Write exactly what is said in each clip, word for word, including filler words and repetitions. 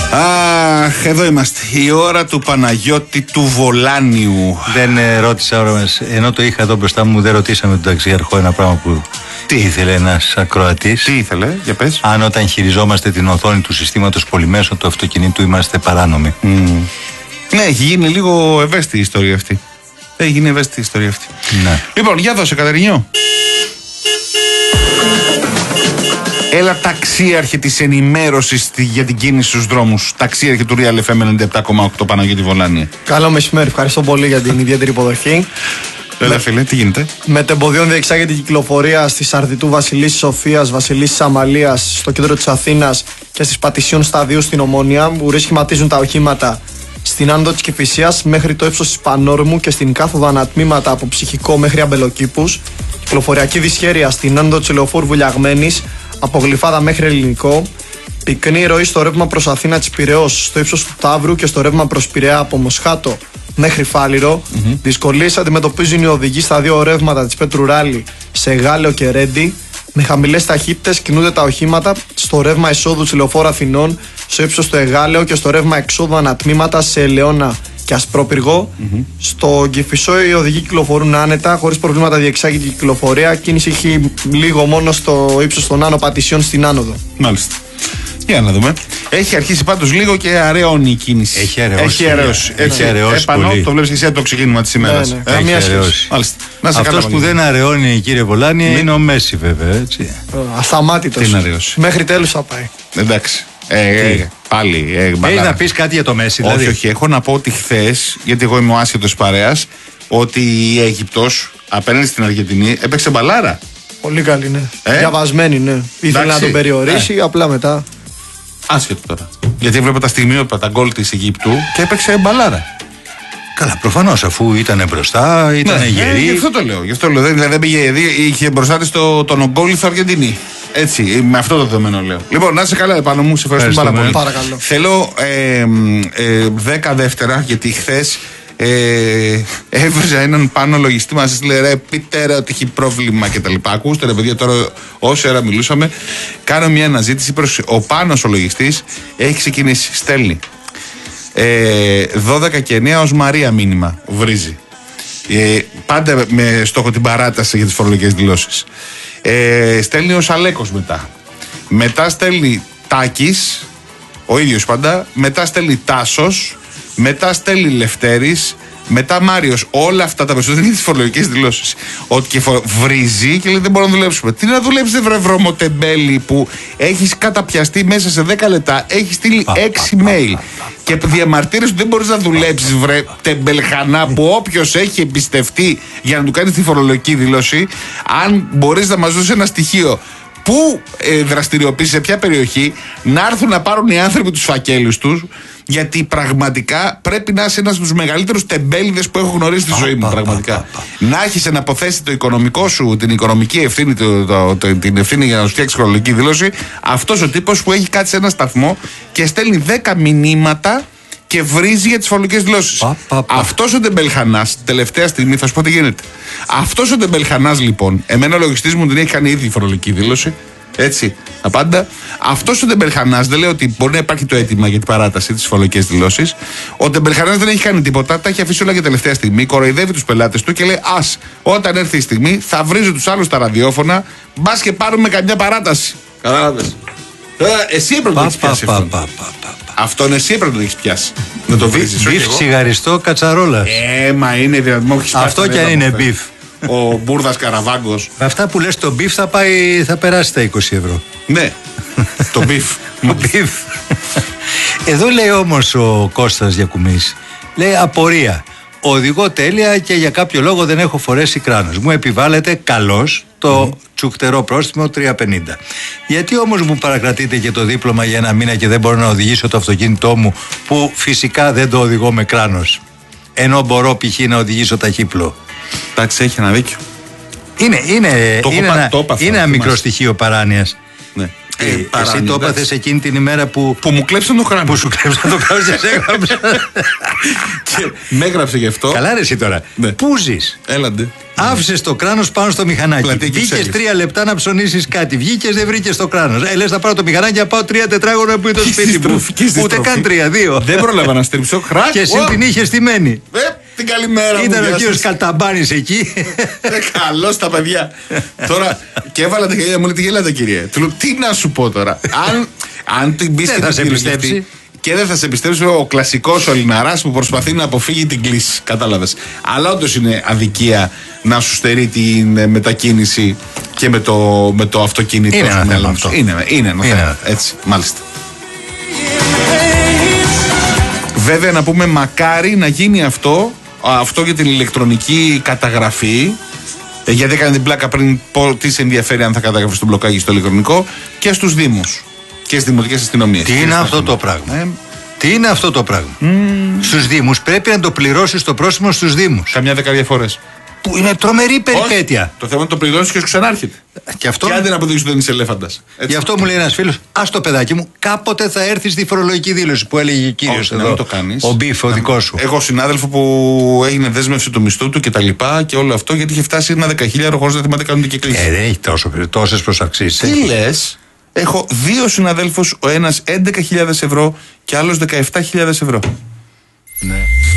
Αχ, εδώ είμαστε. Η ώρα του Παναγιώτη του Βολάνιου. Δεν ε, ρώτησα ώρα μας, ενώ το είχα εδώ μπροστά μου, δεν ρωτήσαμε τον ταξιάρχο ένα πράγμα που τι ήθελε ένας ακροατής. Τι ήθελε, για πες. Αν όταν χειριζόμαστε την οθόνη του συστήματος πολυμέσων του αυτοκινήτου είμαστε παράνομοι. Mm. Ναι, έχει γίνει λίγο ευαίσθητη η ιστορία αυτή. Έχει γίνει ευαίσθητη η ιστορία αυτή. Ναι. Λοιπόν, για δώσε Κατερινιό. Έλα ταξίαρχε της ενημέρωσης για την κίνηση στους δρόμους. Ταξίαρχε του Real εφ εμ ενενήντα επτά κόμμα οκτώ Παναγιώτη Βολάνη. Καλό μεσημέρι, ευχαριστώ πολύ για την ιδιαίτερη υποδοχή. Έλα φίλε, τι γίνεται. Μετεμποδίων διεξάγεται η κυκλοφορία στη Σαρδιτού Βασιλίσσης Σοφίας, Βασιλίσσης Αμαλίας στο κέντρο της Αθήνας και στις Πατησίων Σταδίου στην Ομόνια, που σχηματίζουν τα οχήματα στην άνοδο της Κηφισίας μέχρι το ύψος της Πανόρμου και στην κάθοδο ανατμήματα από Ψυχικό μέχρι Αμπελοκήπους. Κυκλοφοριακή δυσχέρεια στην άνοδο της Ελεοφόρου Βουλιαγμένης από Γλυφάδα μέχρι Ελληνικό. Πυκνή ροή στο ρεύμα προς Αθήνα της Πειραιώς στο ύψος του Ταύρου και στο ρεύμα προς Πειραιά από Μοσχάτο μέχρι Φάληρο. Mm-hmm. Δυσκολίες αντιμετωπίζουν οι οδηγοί στα δύο ρεύματα της Πέτρου Ράλη σε Γάλεο και Ρέντι. Με χαμηλές ταχύτητες κινούνται τα οχήματα στο ρεύμα εισόδου της Λεωφόρου Αθηνών στο ύψος του Εγάλεο και στο ρεύμα εξόδου ανατμήματα σε Ελαιώνα και Ασπρόπυργο. Mm-hmm. Στο Κηφισό οι οδηγοί κυκλοφορούν άνετα, χωρίς προβλήματα διεξάγεται η κυκλοφορία. Κίνηση έχει λίγο μόνο στο ύψος των Άνω Πατησίων στην άνοδο. Μάλιστα. Για να δούμε. Έχει αρχίσει πάντως λίγο και αραιώνει η κίνηση. Έχει αραιώσει. Έχει αραιώσει. Έχει αραιώσει. Επάνω, πολύ. το βλέπεις και εσύ από το ξεκίνημα της ημέρας. Ναι, ναι. Έχει αραιώσει. Αυτός που δεν αραιώνει, κύριε Βολάνη, ναι. είναι ο Μέση, βέβαια. Έτσι. Ασταμάτητος. Τι να αραιώσει. Μέχρι τέλους θα πάει. Εντάξει. Ε, ε, πάλι. Ε, Έχει να πεις κάτι για το Μέση, δηλαδή. Όχι, όχι. Έχω να πω ότι χθες, γιατί εγώ είμαι ο άσχετος παρέας, ότι η Αίγυπτος απέναντι στην Αργεντινή έπαιξε μπαλάρα. Πολύ καλή, ναι. Ε? Διαβασμένη, ναι. Ήθελε να τον περιορίσει, ε. απλά μετά. Άσχετο τώρα. Γιατί έβλεπα τα στιγμιότυπα, τα γκολ της Αιγύπτου και έπαιξε μπαλάρα. Καλά, προφανώς, αφού ήταν μπροστά, ήταν ναι, γερή. Ε, γι' αυτό το λέω. Γι' αυτό λέω. Δηλαδή δεν πήγε, είχε μπροστά της το, τον ογκόλιθο Αργεντινή. Έτσι, με αυτό το δεδομένο λέω. Λοιπόν, να είσαι καλά επάνω μου, σε ευχαριστώ πάρα πολύ. Παρακαλώ. Θέλω ε, ε, δέκα δεύτερα, γιατί χθες ε, έβριζα έναν πάνω λογιστή μας, λέει ρε πείτε ρε ότι έχει πρόβλημα κτλ. Ακούστε ρε παιδιά, τώρα όση ώρα μιλούσαμε, κάνω μια αναζήτηση προς, ο Πάνος ο λογιστής έχει ξεκινήσει, στέλνει ε, δώδεκα και εννέα ως Μαρία μήνυμα, βρίζει ε, πάντα με στόχο την παράταση για τις φορολογικές δηλώσεις. Ε, στέλνει ο Σαλέκος μετά, μετά στέλνει Τάκης ο ίδιος πάντα, μετά στέλνει Τάσος, μετά στέλνει Λευτέρης, μετά Μάριος. Όλα αυτά τα περισσότερα είναι τις φορολογικές δηλώσεις. Ότι και φο... βρίζει και λέει δεν μπορούμε να δουλέψουμε. Τι να δουλέψετε, βρε βρωμοτεμπέλη, που έχεις καταπιαστεί μέσα σε δέκα λεπτά, έχεις στείλει έξι mail και διαμαρτύρεσαι ότι δεν μπορείς να δουλέψεις, βρε τεμπελχανά, που όποιος έχει εμπιστευτεί για να του κάνει τη φορολογική δήλωση, αν μπορείς να μας δώσει ένα στοιχείο. Πού ε, δραστηριοποιήσει, σε ποια περιοχή, να έρθουν να πάρουν οι άνθρωποι τους φακέλους τους, γιατί πραγματικά πρέπει να είσαι ένας από τους μεγαλύτερους τεμπέληδες που έχω γνωρίσει στη ζωή μου. Πραγματικά. Να έχεις εναποθέσει το οικονομικό σου, την οικονομική ευθύνη, το, το, το, την ευθύνη για να σου φτιάξεις φορολογική δήλωση. Αυτός ο τύπος που έχει κάτσει σε ένα σταθμό και στέλνει δέκα μηνύματα και βρίζει για τις φορολογικές δηλώσεις. Αυτός ο τεμπελχανάς, τελευταία στιγμή θα σου πω τι γίνεται. Αυτός ο τεμπελχανάς λοιπόν, εμένα ο λογιστής μου την έχει κάνει ήδη η φορολογική δήλωση. Έτσι, απάντα. Αυτός ο τεμπελχανάς, δεν λέω ότι μπορεί να υπάρχει το αίτημα για την παράταση της φορολογικής δηλώσης. Ο τεμπελχανάς δεν έχει κάνει τίποτα, τα έχει αφήσει όλα για τελευταία στιγμή. Κοροϊδεύει τους πελάτες του και λέει: ας, όταν έρθει η στιγμή, θα βρίζω τους άλλους τα ραδιόφωνα, μπας και πάρουμε καμιά παράταση. Κατάλαβες. Εσύ έπρεπε να το έχεις πιάσει αυτόν. Αυτόν εσύ έπρεπε να το έχεις πιάσει. Να το βρίζεις. Μπιφ τσιγαριστό κατσαρόλα. Ε, μα είναι δυνατό. Αυτό κι αν είναι μπιφ. Ο Μπούρδας Καραβάγκος. Με αυτά που λες το μπιφ θα, πάει, θα περάσει τα είκοσι ευρώ. Ναι, το μπιφ. Το μπιφ. Εδώ λέει όμως ο Κώστας Γιακουμής, λέει απορία. Οδηγώ τέλεια και για κάποιο λόγο δεν έχω φορέσει κράνος. Μου επιβάλλεται καλώς το mm. τσουκτερό πρόστιμο τρία πενήντα. Γιατί όμως μου παρακρατείτε και το δίπλωμα για ένα μήνα και δεν μπορώ να οδηγήσω το αυτοκίνητό μου, που φυσικά δεν το οδηγώ με κράνος, ενώ μπορώ π.χ. να οδηγήσω ταχύπλο. Εντάξει, έχει ένα δίκιο. Είναι, είναι, το είναι, πα, ένα, το παθώ, είναι ένα μικρό στοιχείο παράνοιας. Ναι. Ε, Εσύ παράνοια, το εντάξει. έπαθες εκείνη την ημέρα που. Που μου κλέψαν το κράνο. Που σου κλέψαν το κράνος και σε έγραψε. Και με έγραψε γι' αυτό. Καλά, ρε εσύ τώρα. Ναι. Πού ζεις? Έλαντε. Άφησες το κράνος πάνω στο μηχανάκι. Πλατεία Βγήκες Κυψέλης. τρία λεπτά να ψωνίσεις κάτι. Βγήκες, δεν βρήκες το κράνος. Ε, λες να πάρω το μηχανάκι να πάω τρία τετράγωνα που είναι το Και σπίτι στη μου. στροφή, και στη Ούτε στροφή. καν τρία, δύο. Δεν πρόλαβα να στρίψω. Χράκ. Και εσύ Ω, την είχες στημένη. ε, την καλημέρα μου. Ήταν γεια ο κύριος σας. Καλταμπάνης εκεί. Καλώ τα παιδιά. Τώρα και έβαλα τα χέρια μου, λέει τι γελάτε κύριε. Του λέω τι να σου πω τώρα. Αν, αν την πει Δεν και θα την σε πειρογευτεί, πιστέψει. και δεν θα σε πιστέψει ο κλασικός ο Ελληναράς που προσπαθεί να αποφύγει την κλίση. Κατάλαβες. Αλλά όντως είναι αδικία να σου στερεί την ε, μετακίνηση και με το, με το αυτοκίνητο. Είναι σου ένα θέμα μέλλον αυτό. σου. Είναι, είναι ένα Είναι θέμα. ένα. Έτσι, μάλιστα. Βέβαια να πούμε μακάρι να γίνει αυτό, αυτό για την ηλεκτρονική καταγραφή. Ε, γιατί έκανε την πλάκα πριν πω τι σε ενδιαφέρει αν θα καταγραφεί στο μπλοκάκι στο ηλεκτρονικό και στους Δήμους και στις δημοτικές αστυνομίες. Τι είναι αυτό το πράγμα. Ε, Τι είναι αυτό το πράγμα. Mm. Στους Δήμους πρέπει να το πληρώσεις το πρόσημο στους Δήμους. καμιά δεκαετία φορές. Που είναι τρομερή περιπέτεια. Όχι, το θέμα είναι το πληρώνεις και σου ξανάρχεται. Και αυτό. Και άντε να αποδείξεις ότι δεν είσαι ελέφαντας. Γι' αυτό μου λέει ένας φίλος, ας το παιδάκι μου, κάποτε θα έρθει στη φορολογική δήλωση που έλεγε ο κύριος Όχι, να εδώ. μην το κάνεις. Ο Μπίφ, ο Να- δικός σου. Έχω συνάδελφο που έγινε δέσμευση του μισθού του και τα λοιπά και όλο αυτό γιατί είχε φτάσει ένα δεκαχίλιαρο χωρίς να θυμάται κανονική κλίση. Ε, δεν έχει τόσο, τόσες προσαυξήσεις. Τι λες, έχω δύο συναδέλφους, ο ένας έντεκα χιλιάδες ευρώ και άλλος δεκαεπτά χιλιάδες ευρώ. Ναι.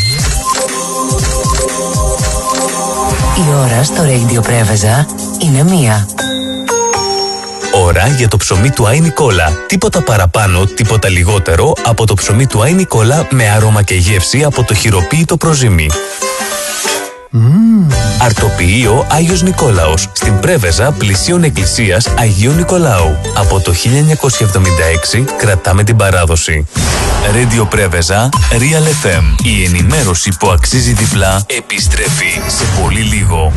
Η ώρα στο Radio Πρέβεζα είναι μία. Ώρα για το ψωμί του Άι Νικόλα. Τίποτα παραπάνω, τίποτα λιγότερο από το ψωμί του Άι Νικόλα με άρωμα και γεύση από το χειροποίητο προζύμι. Mm. Αρτοποιείο Άγιος Νικόλαος στην Πρέβεζα πλησίων εκκλησίας Αγίου Νικολάου. Από το χίλια εννιακόσια εβδομήντα έξι κρατάμε την παράδοση. Radio Πρέβεζα, Real εφ εμ. Η ενημέρωση που αξίζει διπλά επιστρέφει σε πολύ λίγο.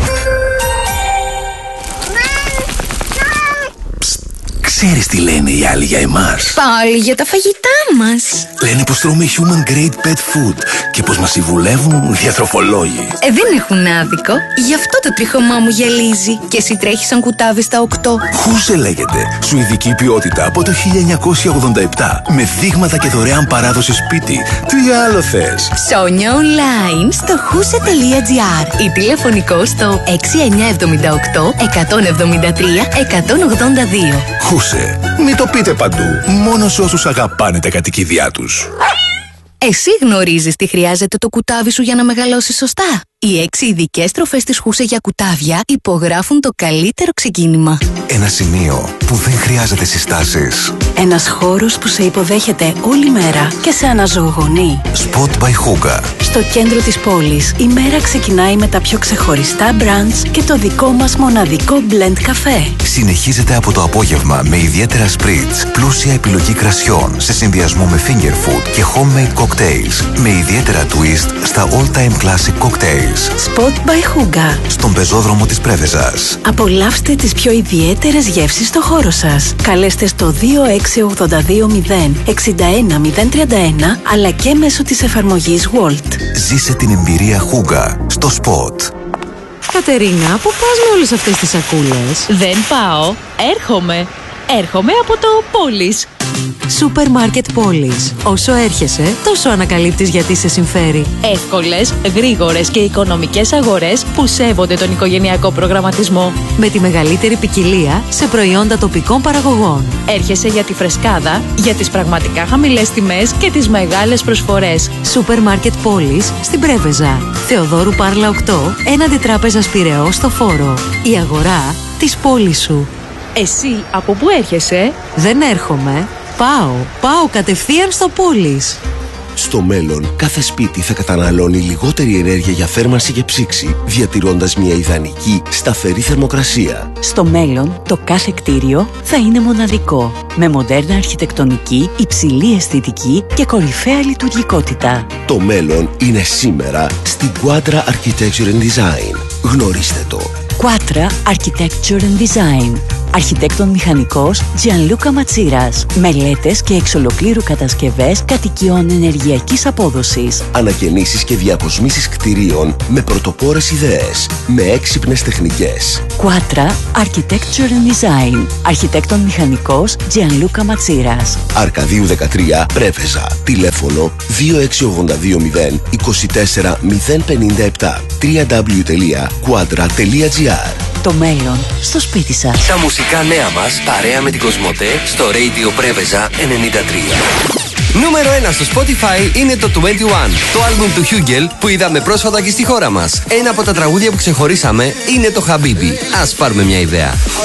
Ξέρεις τι λένε οι άλλοι για εμάς? Πάλι για τα φαγητά μας. Λένε πως τρώμε human grade pet food και πως μας συμβουλεύουν διατροφολόγοι. Ε, δεν έχουν άδικο. Γι' αυτό το τρίχωμά μου γυαλίζει. Και εσύ τρέχεις σαν κουτάβι στα οκτώ. Χούσε λέγεται. Σουηδική ποιότητα από το χίλια εννιακόσια ογδόντα επτά. Με δείγματα και δωρεάν παράδοση σπίτι. Τι άλλο θες? Ψώνια online στο χούσε τελεία τζι άρ ή τηλεφωνικό στο έξι εννιά επτά οκτώ εκατόν εβδομήντα τρία εκατόν ογδόντα δύο. Χούσε. Μην το πείτε παντού. Μόνο σε όσους αγαπάνε τα κατοικίδια τους. Εσύ γνωρίζεις τι χρειάζεται το κουτάβι σου για να μεγαλώσει σωστά. Οι έξι ειδικές τροφές της Χούσε για κουτάβια υπογράφουν το καλύτερο ξεκίνημα. Ένα σημείο που δεν χρειάζεται συστάσεις. Ένας χώρος που σε υποδέχεται όλη μέρα και σε αναζωογονεί. Spot by Huga. Στο κέντρο της πόλης, η μέρα ξεκινάει με τα πιο ξεχωριστά brunch και το δικό μας μοναδικό blend καφέ. Συνεχίζεται από το απόγευμα με ιδιαίτερα spritz, πλούσια επιλογή κρασιών σε συνδυασμό με finger food και homemade cocktails με ιδιαίτερα twist στα all-time classic cocktails. Spot by Huga. Στον πεζόδρομο της Πρέβεζας. Απολαύστε τις πιο ιδιαίτερες γεύσεις στο χώρο σας. Καλέστε στο δύο έξι ογδόντα δύο μηδέν εξήντα ένα μηδέν τριάντα ένα αλλά και μέσω της εφαρμογής Walt. Ζήσε την εμπειρία Huga στο Spot. Κατερίνα, πού πας με όλες αυτές τις σακούλες? Δεν πάω, έρχομαι. Έρχομαι από το Πόλης. Σούπερ μάρκετ Πόλης. Όσο έρχεσαι, τόσο ανακαλύπτεις γιατί σε συμφέρει. Εύκολες, γρήγορες και οικονομικές αγορές που σέβονται τον οικογενειακό προγραμματισμό. Με τη μεγαλύτερη ποικιλία σε προϊόντα τοπικών παραγωγών. Έρχεσαι για τη φρεσκάδα, για τις πραγματικά χαμηλές τιμές και τις μεγάλες προσφορές. Σούπερ μάρκετ Πόλης στην Πρέβεζα. Θεοδόρου Πάρλα οκτώ, έναντι τράπεζας Πειραιώς στο Φόρο. Η αγορά της πόλης σου. Εσύ από πού έρχεσαι? Δεν έρχομαι. Πάω. Πάω κατευθείαν στο Πόλης. Στο μέλλον, κάθε σπίτι θα καταναλώνει λιγότερη ενέργεια για θέρμανση και ψήξη, διατηρώντας μια ιδανική, σταθερή θερμοκρασία. Στο μέλλον, το κάθε κτίριο θα είναι μοναδικό, με μοντέρνα αρχιτεκτονική, υψηλή αισθητική και κορυφαία λειτουργικότητα. Το μέλλον είναι σήμερα στην Quadra Architecture and Design. Γνωρίστε το. Quadra Architecture and Design. Αρχιτέκτον μηχανικός Gianluca Ματσίρας. Μελέτες και εξ ολοκλήρου κατασκευές κατοικιών ενεργειακής απόδοσης. Ανακαινήσεις και διακοσμήσεις κτηρίων με πρωτοπόρες ιδέες, με έξυπνες τεχνικές. Quatra Architecture and Design. Αρχιτέκτον μηχανικός Gianluca Ματσίρας. Αρκαδίου δεκατρία, Πρέβεζα. Τηλέφωνο δύο έξι ογδόντα δύο μηδέν είκοσι τέσσερα μηδέν πενήντα επτά. double-u double-u double-u τελεία quadra τελεία gr. Το μέλλον στο σπίτι σας. Τα μουσικά νέα μας παρέα με την Κοσμοτέ στο Radio Πρέβεζα ενενήντα τρία. Νούμερο ένα στο Spotify είναι το είκοσι ένα, το άλμπουμ του Hugel που είδαμε πρόσφατα και στη χώρα μας. Ένα από τα τραγούδια που ξεχωρίσαμε είναι το Habibi. Ας πάρουμε μια ιδέα.